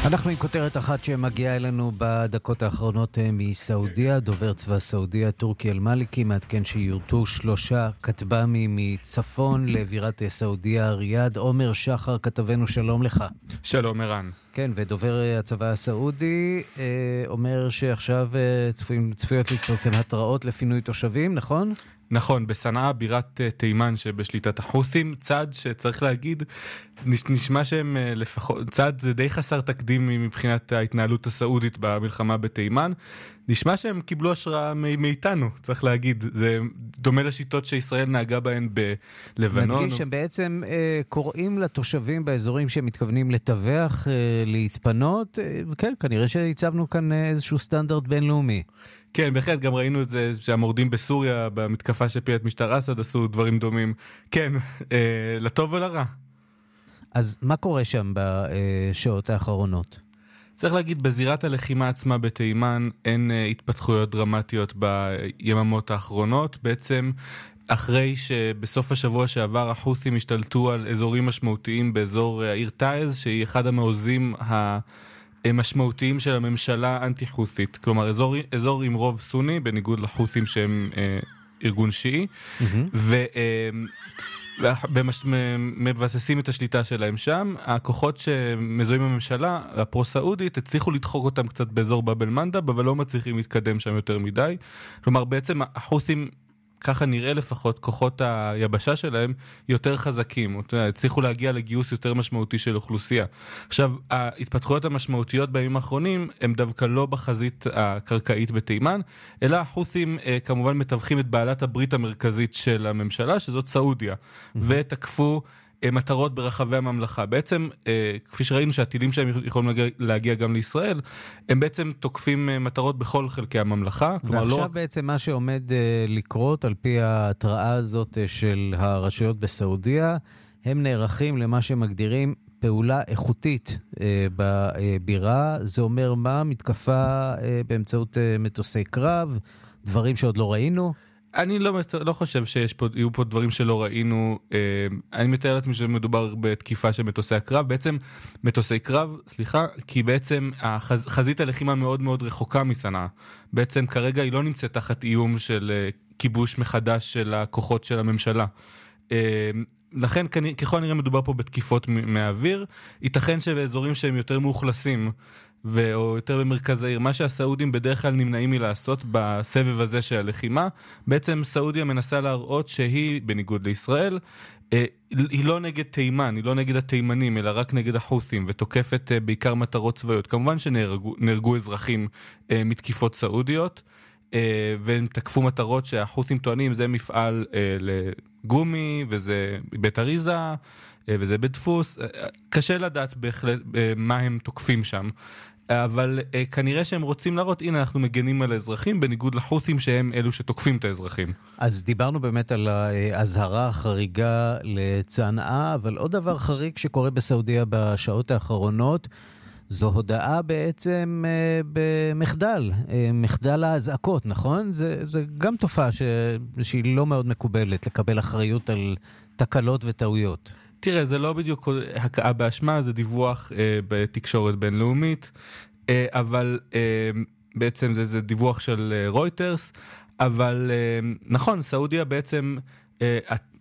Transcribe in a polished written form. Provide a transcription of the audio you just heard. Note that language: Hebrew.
אנחנו עם כותרת אחת שמגיעה אלינו בדקות האחרונות מסעודיה. דובר צבא סעודיה טורקי אל-מאליקי מעדכן שיורטו 3 כטב"מים מצפון לבירת סעודיה ריאד. עומר שחר כתבנו, שלום לך. שלום ערן. כן, ודובר הצבא הסעודי אומר שעכשיו צפויות להתפרסם התראות לפינוי תושבים, נכון? נכון, בסנאה, בירת תימן שבשליטת החות'ים, צעד שצריך להגיד, נשמע שהם לפחות, צעד די חסר תקדים מבחינת ההתנהלות הסעודית במלחמה בתימן, נשמע שהם קיבלו השראה מאיתנו, צריך להגיד, זה דומה לשיטות שישראל נהגה בהן בלבנון. נדגיש שהם בעצם קוראים לתושבים באזורים שהם מתכוונים לטווח, להתפנות, כן, כנראה שהצבנו כאן איזשהו סטנדרט בינלאומי. כן, בהחלט, גם ראינו את זה שהמורדים בסוריה, במתקפה שהפילה את משטר אסד, עשו דברים דומים. כן, לטוב ולרע. אז מה קורה שם בשעות האחרונות? צריך להגיד, בזירת הלחימה עצמה בתימן, אין התפתחויות דרמטיות ביממות האחרונות. בעצם, אחרי שבסוף השבוע שעבר החות'ים השתלטו על אזורים משמעותיים באזור העיר טייז, שהיא אחד המעוזים משמעותיים של הממשלה האנטי-חות'ית. כלומר, אזור עם רוב סוני, בניגוד לחות'ים שהם ארגון שיעי, ומבססים את השליטה שלהם שם. הכוחות שמזוהים בממשלה, הפרו-סעודית, הצליחו לדחוק אותם קצת באזור באב אל-מנדב, אבל לא מצליחים להתקדם שם יותר מדי. כלומר, בעצם החות'ים, ככה נראה לפחות, כוחות היבשה שלהם יותר חזקים, הצליחו להגיע לגיוס יותר משמעותי של אוכלוסייה. עכשיו, ההתפתחויות המשמעותיות בימים האחרונים, הם דווקא לא בחזית הקרקעית בתימן, אלא החות'ים כמובן מתווכים את בעלת הברית המרכזית של הממשלה, שזאת סעודיה, ותקפו מטרות ברחבי הממלכה. בעצם, כפי שראינו שהטילים שהם יכולים להגיע גם לישראל, הם בעצם תוקפים מטרות בכל חלקי הממלכה. ועכשיו בעצם מה שעומד לקרות על פי ההתראה הזאת של הרשויות בסעודיה, הם נערכים למה שמגדירים פעולה איכותית בבירה. זה אומר מה? מתקפה באמצעות מטוסי קרב, דברים שעוד לא ראינו? אני לא חושב שיהיו פה דברים שלא ראינו. אני מתאר לעצמי שמדובר בתקיפה של מטוסי הקרב, בעצם מטוסי קרב, כי בעצם חזית הלחימה מאוד מאוד רחוקה מסנאה. בעצם כרגע היא לא נמצאת תחת איום של כיבוש מחדש של הכוחות של הממשלה. לכן ככל נראה מדובר פה בתקיפות מהאוויר, ייתכן שבאזורים שהם יותר מאוכלסים, או יותר במרכז העיר, מה שהסעודים בדרך כלל נמנעים מלעשות בסבב הזה של הלחימה, בעצם סעודיה מנסה להראות שהיא, בניגוד לישראל, היא לא נגד תימן, היא לא נגד התימנים, אלא רק נגד החות'ים, ותוקפת בעיקר מטרות צבאיות. כמובן שנהרגו אזרחים מתקיפות סעודיות, והם תקפו מטרות שהחות'ים טוענים, זה מפעל לגומי, וזה בית אריזה, וזה בדפוס. קשה לדעת בהחלט מה הם תוקפים שם, אבל כנראה שהם רוצים להראות, הנה אנחנו מגנים על האזרחים, בניגוד לחות'ים שהם אלו שתוקפים את האזרחים. אז דיברנו באמת על ההזהרה החריגה לצנעה, אבל עוד דבר חריג שקורה בסעודיה בשעות האחרונות, זו הודעה בעצם במחדל, מחדל ההזעקות, נכון? זה גם תופעה שהיא לא מאוד מקובלת, לקבל אחריות על תקלות וטעויות. תראה, זה לא בדיוק הכאה באשמה, זה דיווח בתקשורת בינלאומית, אבל בעצם זה דיווח של רויטרס, אבל נכון, סעודיה בעצם